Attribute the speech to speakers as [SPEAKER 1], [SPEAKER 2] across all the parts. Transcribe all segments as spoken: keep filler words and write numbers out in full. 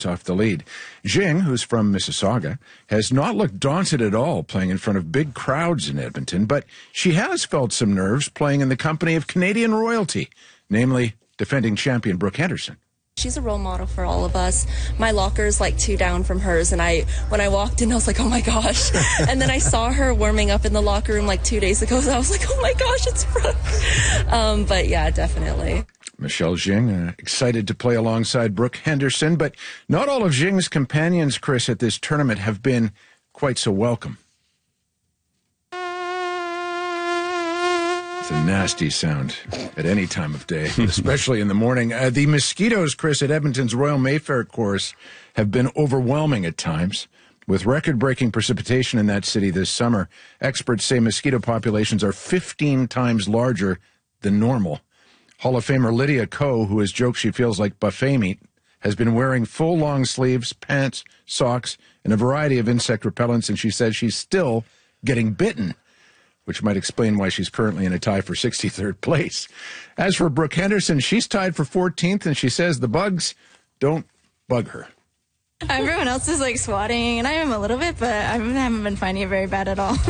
[SPEAKER 1] off the lead. Jing, who's from Mississauga, has not looked daunted at all playing in front of big crowds in Edmonton, but she has felt some nerves playing in the company of Canadian royalty, namely defending champion Brooke Henderson.
[SPEAKER 2] She's a role model for all of us. My locker's like two down from hers, and I, when I walked in, I was like, oh my gosh. And then I saw her warming up in the locker room like two days ago, so I was like, oh my gosh, it's Brooke. Um, but yeah, definitely.
[SPEAKER 1] Michelle Jing, uh, excited to play alongside Brooke Henderson, but not all of Jing's companions, Chris, at this tournament have been quite so welcome. It's a nasty sound at any time of day, especially in the morning. Uh, the mosquitoes, Chris, at Edmonton's Royal Mayfair course have been overwhelming at times. With record-breaking precipitation in that city this summer, experts say mosquito populations are fifteen times larger than normal. Hall of Famer Lydia Ko, who has joked she feels like buffet meat, has been wearing full long sleeves, pants, socks, and a variety of insect repellents, and she says she's still getting bitten, which might explain why she's currently in a tie for sixty-third place. As for Brooke Henderson, she's tied for fourteenth, and she says the bugs don't bug her.
[SPEAKER 3] Everyone else is like swatting, and I am a little bit, but I haven't been finding it very bad at all.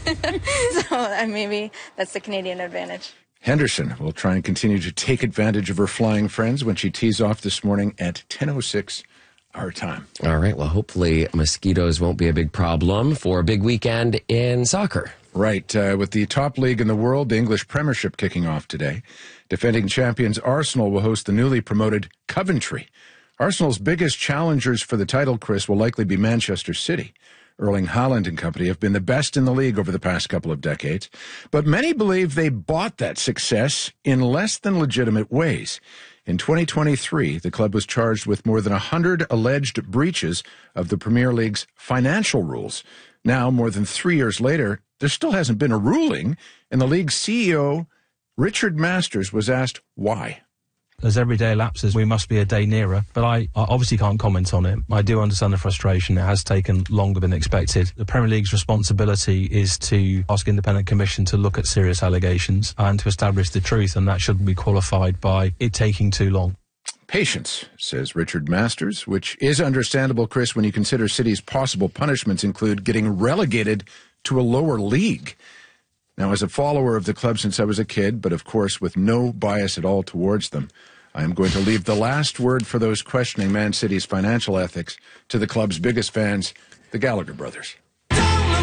[SPEAKER 3] So uh, maybe that's the Canadian advantage.
[SPEAKER 1] Henderson will try and continue to take advantage of her flying friends when she tees off this morning at ten oh six our time.
[SPEAKER 4] All right. Well, hopefully mosquitoes won't be a big problem for a big weekend in soccer.
[SPEAKER 1] Right. Uh, with the top league in the world, the English Premiership, kicking off today, defending champions Arsenal will host the newly promoted Coventry. Arsenal's biggest challengers for the title, Chris, will likely be Manchester City. Erling Haaland and company have been the best in the league over the past couple of decades, but many believe they bought that success in less than legitimate ways. In twenty twenty-three, the club was charged with more than one hundred alleged breaches of the Premier League's financial rules. Now, more than three years later, there still hasn't been a ruling, and the league's C E O, Richard Masters, was asked why.
[SPEAKER 5] As every day elapses, we must be a day nearer, but I, I obviously can't comment on it. I do understand the frustration. It has taken longer than expected. The Premier League's responsibility is to ask independent commission to look at serious allegations and to establish the truth, and that shouldn't be qualified by it taking too long.
[SPEAKER 1] Patience, says Richard Masters, which is understandable, Chris, when you consider City's possible punishments include getting relegated to a lower league. Now, as a follower of the club since I was a kid, but of course with no bias at all towards them, I am going to leave the last word for those questioning Man City's financial ethics to the club's biggest fans, the Gallagher brothers. And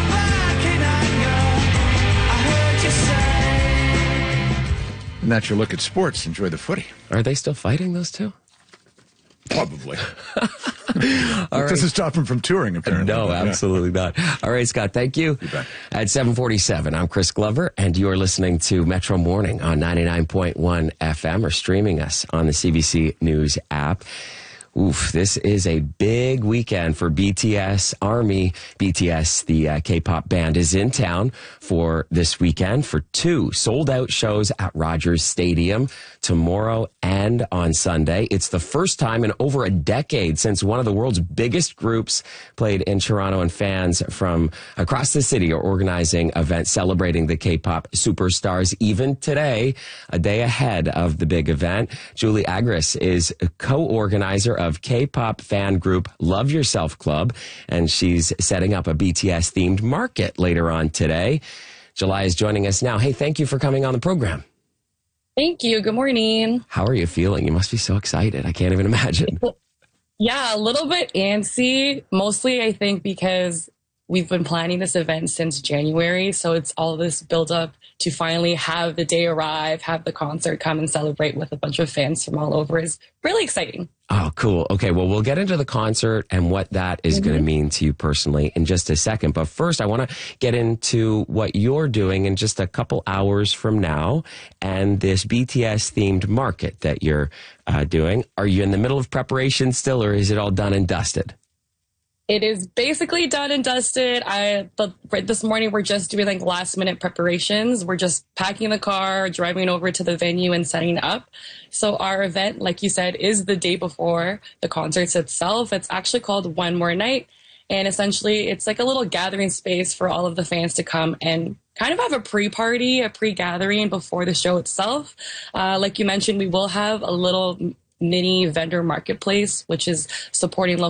[SPEAKER 1] that's your look at sports. Enjoy the footy.
[SPEAKER 4] Are they still fighting, those two?
[SPEAKER 1] Probably.
[SPEAKER 4] It
[SPEAKER 1] right. doesn't stop him from touring, apparently.
[SPEAKER 4] No,
[SPEAKER 1] but,
[SPEAKER 4] absolutely
[SPEAKER 1] yeah.
[SPEAKER 4] not. All right, Scott, thank you.
[SPEAKER 1] You bet.
[SPEAKER 4] At seven forty-seven, I'm Chris Glover, and you're listening to Metro Morning on ninety-nine point one F M or streaming us on the C B C News app. Oof, this is a big weekend for B T S Army. B T S, the uh, K-pop band, is in town for this weekend for two sold-out shows at Rogers Stadium tomorrow and on Sunday. It's the first time in over a decade since one of the world's biggest groups played in Toronto, and fans from across the city are organizing events celebrating the K-pop superstars even today, a day ahead of the big event. Julie Agris is a co-organizer of K-pop fan group Love Yourself Club, and she's setting up a B T S-themed market later on today. July is joining us now. Hey, thank you for coming on the program.
[SPEAKER 6] Thank you. Good morning.
[SPEAKER 4] How are you feeling? You must be so excited. I can't even imagine.
[SPEAKER 6] Yeah, a little bit antsy, mostly I think because we've been planning this event since January, so it's all this build up to finally have the day arrive, have the concert, come and celebrate with a bunch of fans from all over is really exciting.
[SPEAKER 4] Oh, cool. Okay, well, we'll get into the concert and what that is mm-hmm. going to mean to you personally in just a second. But first, I want to get into what you're doing in just a couple hours from now and this B T S-themed market that you're uh, doing. Are you in the middle of preparation still, or is it all done and dusted?
[SPEAKER 6] It is basically done and dusted. I but right this morning we're just doing like last minute preparations. We're just packing the car, driving over to the venue and setting up. So our event, like you said, is the day before the concerts itself. It's actually called One More Night. And essentially it's like a little gathering space for all of the fans to come and kind of have a pre-party, a pre-gathering before the show itself. Uh, like you mentioned, we will have a little mini vendor marketplace, which is supporting local